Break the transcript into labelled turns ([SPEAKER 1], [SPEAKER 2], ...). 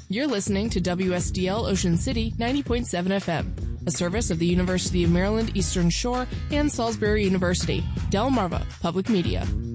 [SPEAKER 1] You're listening to WSDL Ocean City 90.7 FM, a service of the University of Maryland Eastern Shore and Salisbury University, Delmarva Public Media.